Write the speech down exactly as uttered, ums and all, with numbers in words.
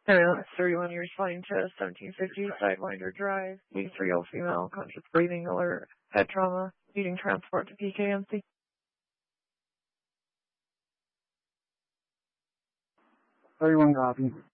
Ambulance thirty-one, you're responding to seventeen fifty Sidewinder Drive, B three oh female, conscious breathing alert, head trauma, needing transport to P K M C. thirty-one copy.